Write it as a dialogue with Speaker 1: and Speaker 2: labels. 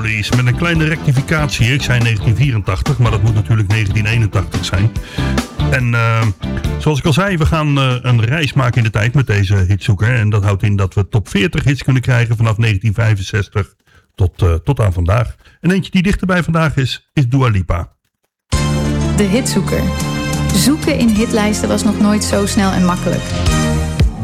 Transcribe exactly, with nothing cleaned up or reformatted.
Speaker 1: Met een kleine rectificatie. Ik zei negentien vierentachtig, maar dat moet natuurlijk negentien eenentachtig zijn. En uh, zoals ik al zei, we gaan uh, een reis maken in de tijd met deze hitzoeker. En dat houdt in dat we top veertig hits kunnen krijgen vanaf negentien vijfenzestig tot, uh, tot aan vandaag. En eentje die dichterbij vandaag is, is Dua Lipa.
Speaker 2: De hitzoeker. Zoeken in hitlijsten was nog nooit zo snel en makkelijk.